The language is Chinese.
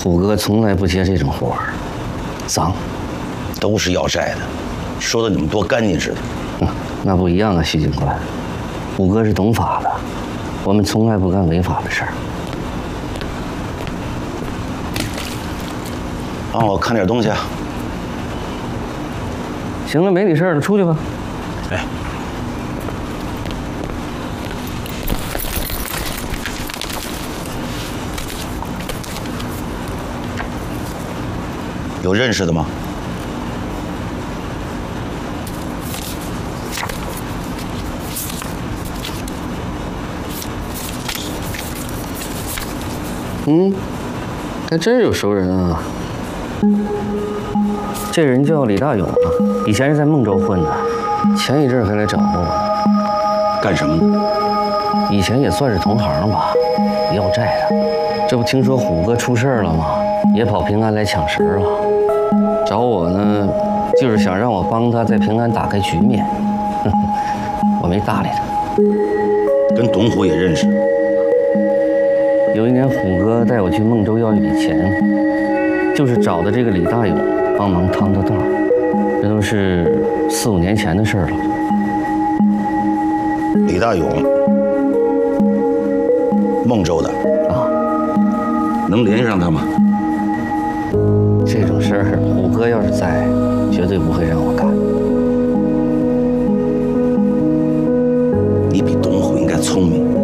虎哥从来不接这种活儿，脏。 都是要债的，说的你们多干净似的。 那不一样啊，徐警官。虎哥是懂法的，我们从来不干违法的事儿。 帮我看点东西啊。 行了，没你事儿了，出去吧。 哎。有认识的吗？ 还真是有熟人啊。这人叫李大勇啊，以前是在孟州混的，前一阵还来找过我。 干什么的？ 以前也算是同行吧，要债的。这不听说虎哥出事了吗？也跑平安来抢食了。找我呢，就是想让我帮他在平安打开局面。我没搭理他。 跟董虎也认识。 有一年虎哥带我去孟州要一笔钱，就是找的这个李大勇帮忙趟的道。这都是4、5年前的事了。 李大勇，孟州的啊， 能联系上他吗？ 这种事儿，虎哥要是在，绝对不会让我干。 你比董虎应该聪明。